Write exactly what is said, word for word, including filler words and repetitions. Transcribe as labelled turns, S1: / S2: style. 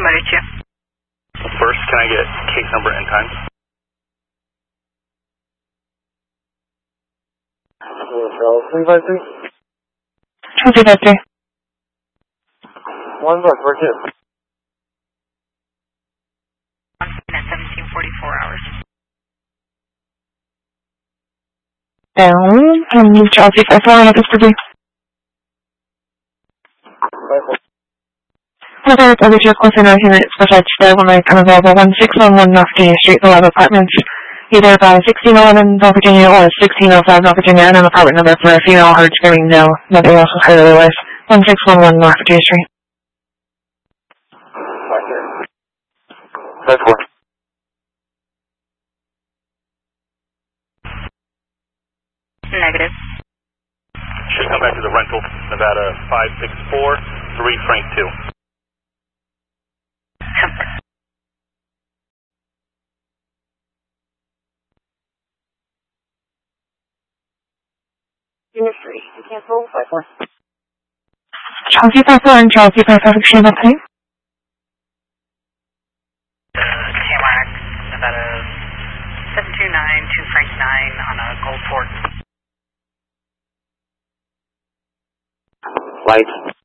S1: motor two.
S2: First, can I get case number and time?
S3: three five three?
S4: two three five three.
S3: One buck, we're good.
S1: At seventeen forty-four hours.
S4: Down. I'm moved to L C five four on office for three. Other other two close in here, it's the feds there when I come available. one six one one North Virginia Street, the Love Apartments, either by sixteen oh one North Virginia or sixteen oh five North Virginia, and an apartment number for a female heard screaming no. Nobody else was heard otherwise. one six one one North Virginia Street.
S3: That's four.
S1: Negative.
S2: Should come back to the rental, Nevada five six four three Frank two.
S4: Unit three, cancel five four. Chelsea five four and Chelsea five five, exchange that time.
S1: K-Wax, Nevada seven two nine two Frank nine on a Gold Ford.
S3: Lights.